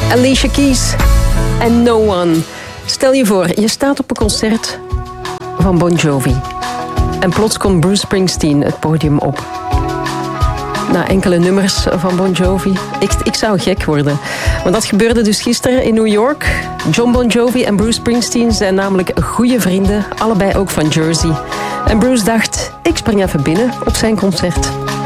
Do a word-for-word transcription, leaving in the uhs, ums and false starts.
Alicia Keys en No One. Stel je voor, je staat op een concert van Bon Jovi. En plots komt Bruce Springsteen het podium op. Na enkele nummers van Bon Jovi. Ik, ik zou gek worden. Maar dat gebeurde dus gisteren in New York. John Bon Jovi en Bruce Springsteen zijn namelijk goede vrienden. Allebei ook van Jersey. En Bruce dacht, ik spring even binnen op zijn concert.